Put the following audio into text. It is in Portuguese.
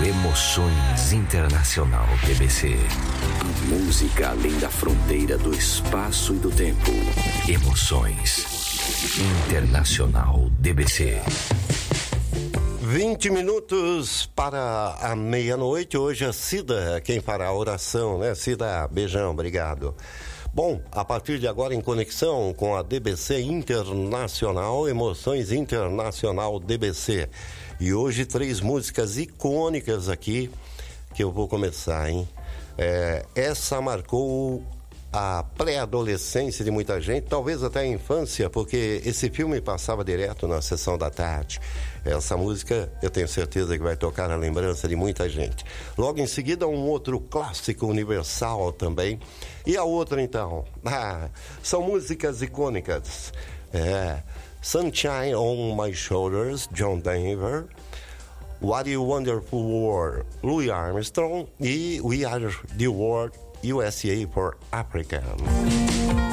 Emoções Internacional DBC. A música além da fronteira do espaço e do tempo. Emoções Internacional DBC. 20 minutos para a meia-noite. Hoje a Cida, quem fará a oração, né? Cida, beijão, obrigado. Bom, a partir de agora em conexão com a DBC Internacional, Emoções Internacional DBC. E hoje 3 músicas icônicas aqui que eu vou começar, hein? Essa marcou a pré-adolescência de muita gente, talvez até a infância, porque esse filme passava direto na sessão da tarde. Essa música eu tenho certeza que vai tocar na lembrança de muita gente. Logo em seguida um outro clássico universal também. E a outra então? São músicas icônicas. Sunshine on My Shoulders, John Denver. What a Wonderful World, Louis Armstrong. E We Are the World, USA for Africa.